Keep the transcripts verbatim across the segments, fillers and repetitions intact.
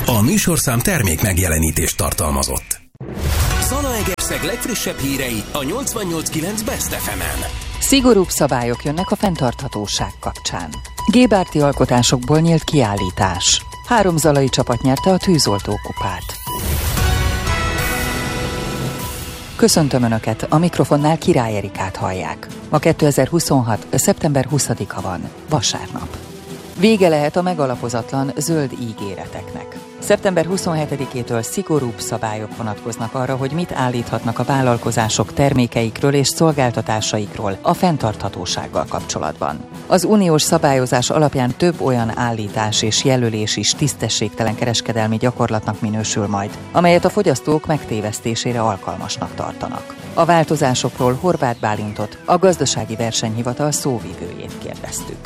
A műsorszám termék megjelenítést tartalmazott. Zalaegerszeg legfrissebb hírei a nyolcvannyolc kilenc Best ef emen. Szigorúbb szabályok jönnek a fenntarthatóság kapcsán. Gébárti alkotásokból nyílt kiállítás. Három zalai csapat nyerte a tűzoltó kupát. Köszöntöm Önöket, a mikrofonnál Király Erikát hallják. Ma kétezer-huszonhat. szeptember huszadika van, vasárnap. Vége lehet a megalapozatlan zöld ígéreteknek. szeptember huszonhetedikétől szigorúbb szabályok vonatkoznak arra, hogy mit állíthatnak a vállalkozások termékeikről és szolgáltatásaikról a fenntarthatósággal kapcsolatban. Az uniós szabályozás alapján több olyan állítás és jelölés is tisztességtelen kereskedelmi gyakorlatnak minősül majd, amelyet a fogyasztók megtévesztésére alkalmasnak tartanak. A változásokról Horváth Bálintot, a Gazdasági Versenyhivatal szóvivőjét kérdeztük.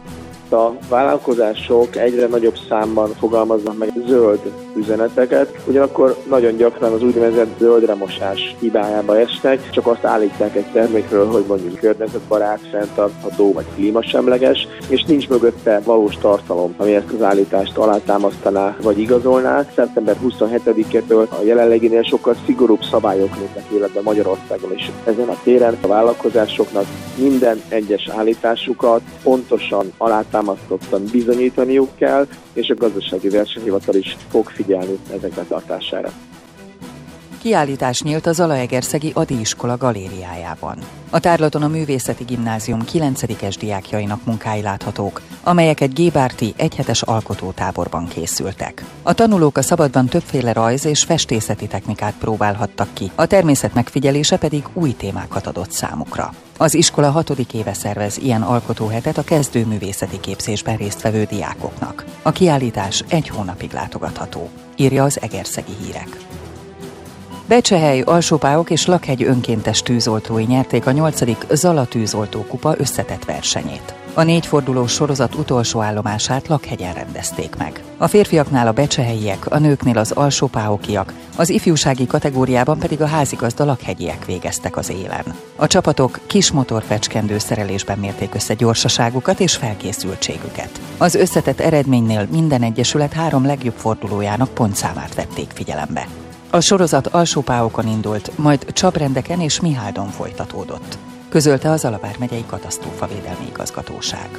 A vállalkozások egyre nagyobb számban fogalmaznak meg zöld üzeneteket, ugyanakkor nagyon gyakran az úgynevezett zöldremosás hibájába esnek, csak azt állítják egy termékről, hogy mondjuk környezetbarát, fenntartható vagy klímasemleges, és nincs mögötte valós tartalom, ami ezt az állítást alátámasztaná vagy igazolná. szeptember huszonhetedikétől a jelenleginél sokkal szigorúbb szabályok lépnek életbe Magyarországon is. Ezen a téren a vállalkozásoknak minden egyes állításukat pontosan alátámasztottan bizonyítaniuk kell, és a Gazdasági Versenyhivatal is fog figyelni ezek betartására. Kiállítás nyílt a Zalaegerszegi Ady iskola galériájában. A tárlaton a Művészeti Gimnázium kilencedikes diákjainak munkái láthatók, amelyek egy gébárti egyhetes alkotótáborban készültek. A tanulók a szabadban többféle rajz és festészeti technikát próbálhattak ki, a természet megfigyelése pedig új témákat adott számukra. Az iskola hatodik éve szervez ilyen alkotóhetet a kezdő művészeti képzésben résztvevő diákoknak. A kiállítás egy hónapig látogatható, írja az Egerszegi Hírek. Becsehely, Alsópáok és Lakhegy önkéntes tűzoltói nyerték a nyolcadik Zala tűzoltó kupa összetett versenyét. A négy fordulós sorozat utolsó állomását Lakhegyen rendezték meg. A férfiaknál a becsehelyiek, a nőknél az alsópáokiak, az ifjúsági kategóriában pedig a házigazda lakhegyiek végeztek az élen. A csapatok kis motorfecskendő szerelésben mérték össze gyorsaságukat és felkészültségüket. Az összetett eredménynél minden egyesület három legjobb fordulójának pontszámát vették figyelembe. A sorozat Alsópáokon indult, majd Csabrendeken és Miháldon folytatódott, közölte az Zala vármegyei katasztrófavédelmi igazgatóság.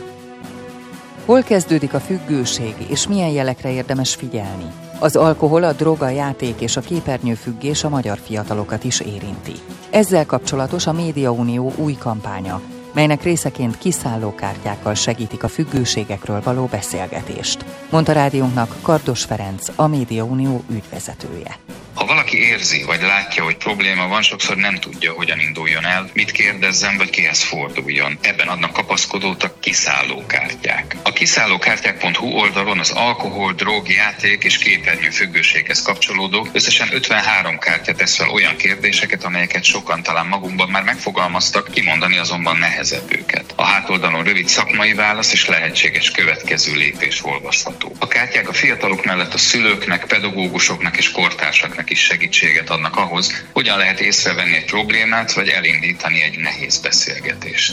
Hol kezdődik a függőség, és milyen jelekre érdemes figyelni? Az alkohol, a droga, a játék és a képernyőfüggés a magyar fiatalokat is érinti. Ezzel kapcsolatos a Médiaunió új kampánya, melynek részeként kiszállókártyákkal segítik a függőségekről való beszélgetést, mondta rádiónknak Kardos Ferenc, a Médiaunió ügyvezetője. Ha valaki érzi, vagy látja, hogy probléma van, sokszor nem tudja, hogyan induljon el, mit kérdezzen, vagy kihez forduljon. Ebben adnak kapaszkodót a kiszállókártyák. A kiszállókártyák pont hu oldalon az alkohol, drog, játék és képernyő függőséghez kapcsolódó összesen ötvenhárom kártya tesz fel olyan kérdéseket, amelyeket sokan talán magunkban már megfogalmaztak, kimondani azonban nehezebb őket. A hátoldalon rövid szakmai válasz és lehetséges következő lépés olvasható. A kártyák a fiatalok mellett a szülőknek, pedagógusoknak és kortársaknak is segítséget adnak ahhoz, hogyan lehet észrevenni egy problémát, vagy elindítani egy nehéz beszélgetést.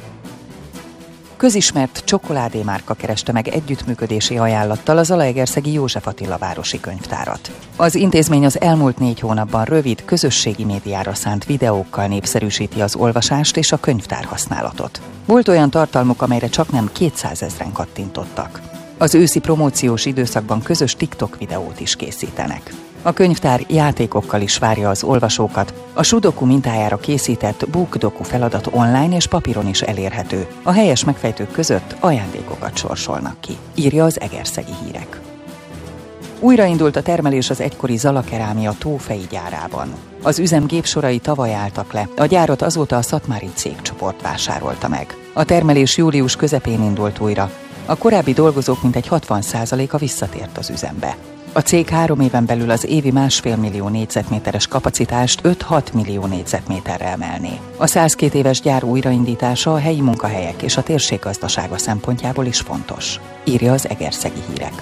Közismert csokoládémárka kereste meg együttműködési ajánlattal az Zalaegerszegi József Attila városi könyvtárat. Az intézmény az elmúlt négy hónapban rövid, közösségi médiára szánt videókkal népszerűsíti az olvasást és a könyvtár használatot. Volt olyan tartalmuk, amelyre csaknem kétszázezren kattintottak. Az őszi promóciós időszakban közös TikTok videót is készítenek. A könyvtár játékokkal is várja az olvasókat. A Sudoku mintájára készített BookDoku feladat online és papíron is elérhető. A helyes megfejtők között ajándékokat sorsolnak ki, írja az Egerszegi Hírek. Újraindult a termelés az egykori Zala Kerámia tófei gyárában. Az üzem gépsorai tavaly álltak le, a gyárat azóta a szatmári cégcsoport vásárolta meg. A termelés július közepén indult újra. A korábbi dolgozók mintegy hatvan százaléka visszatért az üzembe. A cég három éven belül az évi másfél millió négyzetméteres kapacitást öt-hat millió négyzetméterre emelné. A százkét éves gyár újraindítása a helyi munkahelyek és a térség gazdasága szempontjából is fontos, írja az Egerszegi Hírek.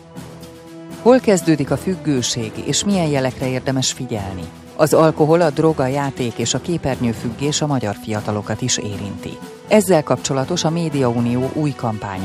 Hol kezdődik a függőség, és milyen jelekre érdemes figyelni? Az alkohol, a droga, a játék és a képernyőfüggés a magyar fiatalokat is érinti. Ezzel kapcsolatos a Médiaunió új kampánya,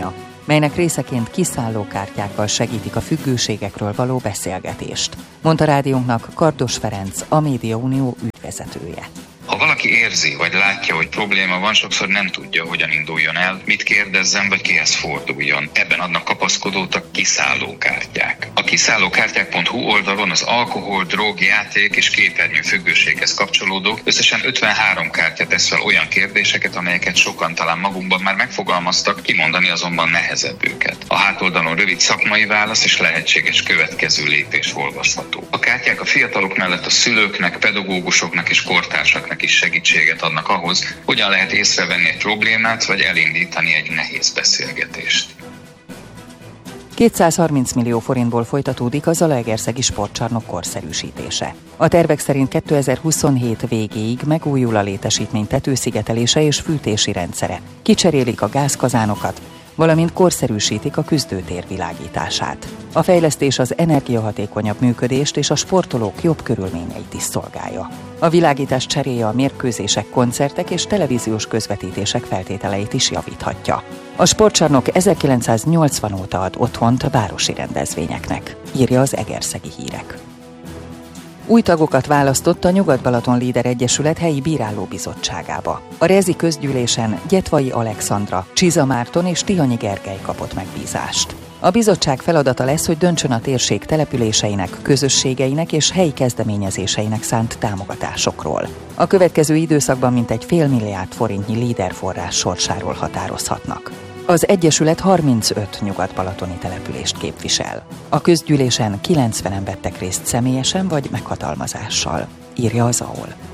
melynek részeként kiszállókártyákkal segítik a függőségekről való beszélgetést, mondta rádiónknak Kardos Ferenc, a Médiaunió ügyvezetője. Ha valaki érzi, vagy látja, hogy probléma van, sokszor nem tudja, hogyan induljon el, mit kérdezzen, vagy kihez forduljon. Ebben adnak kapaszkodót a kiszállókártyák. A kiszállókártyák pont hu oldalon az alkohol, drog, játék és képernyő függőséghez kapcsolódó összesen ötvenhárom kártya tesz fel olyan kérdéseket, amelyeket sokan talán magunkban már megfogalmaztak, kimondani azonban nehezebb őket. A hátoldalon rövid szakmai válasz és lehetséges következő lépés olvasható. A kártyák a fiatalok mellett a szülőknek, pedagógusoknak és kortársaknak is segítséget adnak ahhoz, hogyan lehet észrevenni egy problémát, vagy elindítani egy nehéz beszélgetést. kétszázharminc millió forintból folytatódik a Zalaegerszegi sportcsarnok korszerűsítése. A tervek szerint kétezer-huszonhét végéig megújul a létesítmény tetőszigetelése és fűtési rendszere. Kicserélik a gázkazánokat, valamint korszerűsítik a küzdőtér világítását. A fejlesztés az energiahatékonyabb működést és a sportolók jobb körülményeit is szolgálja. A világítás cseréje a mérkőzések, koncertek és televíziós közvetítések feltételeit is javíthatja. A sportcsarnok ezerkilencszáznyolcvan óta ad otthont a városi rendezvényeknek, írja az Egerszegi Hírek. Új tagokat választott a Nyugat-Balaton Líder Egyesület helyi bírálóbizottságába. A rezi közgyűlésen Gyetvai Alexandra, Csiza Márton és Tihanyi Gergely kapott megbízást. A bizottság feladata lesz, hogy döntsön a térség településeinek, közösségeinek és helyi kezdeményezéseinek szánt támogatásokról. A következő időszakban mintegy fél milliárd forintnyi líderforrás sorsáról határozhatnak. Az Egyesület harmincöt nyugat-balatoni települést képvisel. A közgyűlésen kilencvenen vettek részt személyesen vagy meghatalmazással, írja az á o el.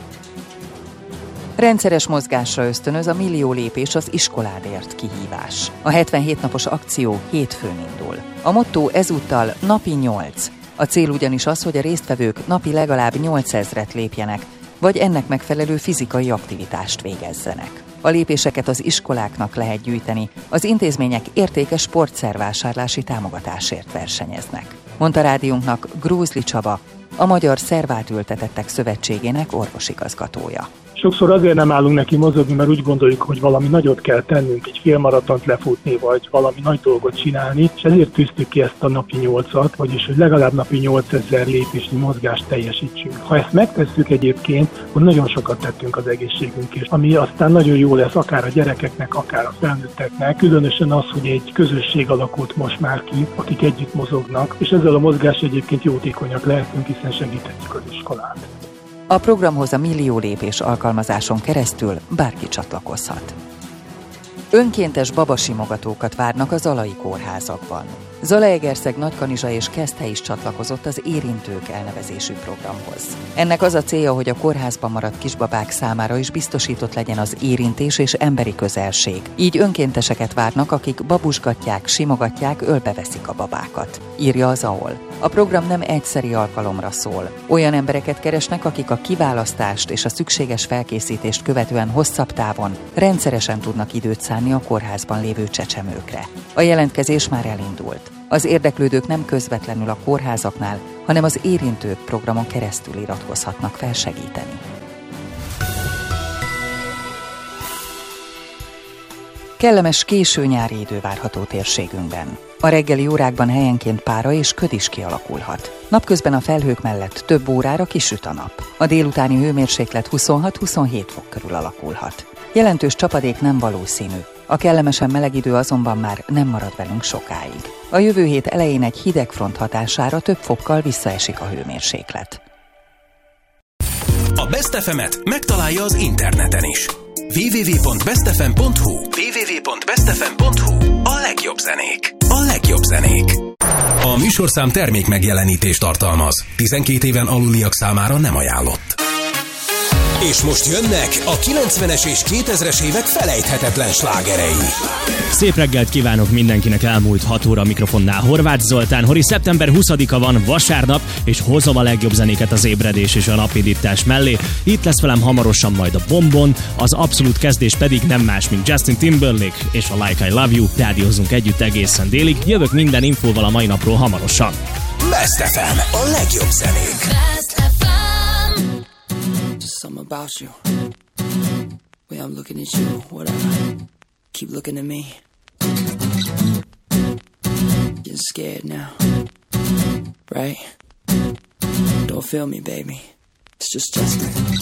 Rendszeres mozgásra ösztönöz a Millió lépés az iskoládért kihívás. A hetvenhét napos akció hétfőn indul. A motto ezúttal napi nyolc. A cél ugyanis az, hogy a résztvevők napi legalább nyolcezret lépjenek, vagy ennek megfelelő fizikai aktivitást végezzenek. A lépéseket az iskoláknak lehet gyűjteni, az intézmények értékes sportszervásárlási támogatásért versenyeznek, mondta rádiónknak Grózli Csaba, a Magyar Szervátültetettek Szövetségének orvosigazgatója. Sokszor azért nem állunk neki mozogni, mert úgy gondoljuk, hogy valami nagyot kell tennünk, egy félmaratont lefutni, vagy valami nagy dolgot csinálni, és ezért tűztük ki ezt a napi nyolcat, vagyis hogy legalább napi nyolcezer lépésnyi mozgást teljesítsünk. Ha ezt megtesszük egyébként, akkor nagyon sokat tettünk az egészségünkért, ami aztán nagyon jó lesz akár a gyerekeknek, akár a felnőtteknek. Különösen az, hogy egy közösség alakult most már ki, akik együtt mozognak, és ezzel a mozgás egyébként jótékonyak lehetünk, hiszen segíthetjük az iskolát. A programhoz a Millió lépés alkalmazáson keresztül bárki csatlakozhat. Önkéntes babasimogatókat várnak a zalai kórházakban. Zalaegerszeg, Nagykanizsa és Keszthely is csatlakozott az Érintők elnevezésű programhoz. Ennek az a célja, hogy a kórházban maradt kisbabák számára is biztosított legyen az érintés és emberi közelség. Így önkénteseket várnak, akik babusgatják, simogatják, ölbeveszik a babákat, írja az á o el. A program nem egyszeri alkalomra szól. Olyan embereket keresnek, akik a kiválasztást és a szükséges felkészítést követően hosszabb távon rendszeresen tudnak időt szánni a kórházban lévő csecsemőkre. A jelentkezés már elindult. Az érdeklődők nem közvetlenül a kórházaknál, hanem az Érintők programon keresztül iratkozhatnak fel segíteni. Kellemes késő nyári idő várható térségünkben. A reggeli órákban helyenként pára és köd is kialakulhat. Napközben a felhők mellett több órára kisüt a nap. A délutáni hőmérséklet huszonhat-huszonhét fok körül alakulhat. Jelentős csapadék nem valószínű. A kellemesen meleg idő azonban már nem marad velünk sokáig. A jövő hét elején egy hideg front hatására több fokkal visszaesik a hőmérséklet. A Best ef emet megtalálja az interneten is. double-u double-u double-u pont best f m pont h u double-u double-u double-u pont best f m pont h u A legjobb zenék. A legjobb zenék. A műsorszám termék megjelenítést tartalmaz. tizenkét éven aluliak számára nem ajánlott. És most jönnek a kilencvenes és kétezres évek felejthetetlen slágerei. Szép reggelt kívánok mindenkinek, elmúlt hat óra a mikrofonnál Horváth Zoltán. Hori, szeptember huszadika van, vasárnap, és hozom a legjobb zenéket az ébredés és a napidítás mellé. Itt lesz velem hamarosan majd a Bombon, az abszolút kezdés pedig nem más, mint Justin Timberlake és a Like I Love You. Rádiózunk együtt egészen délig, jövök minden infóval a mai napról hamarosan. Best ef em, a legjobb zenék. Something about you. Way I'm looking at you, whatever. Keep looking at me. getting scared now. Right? Don't feel me, baby. It's just Justin.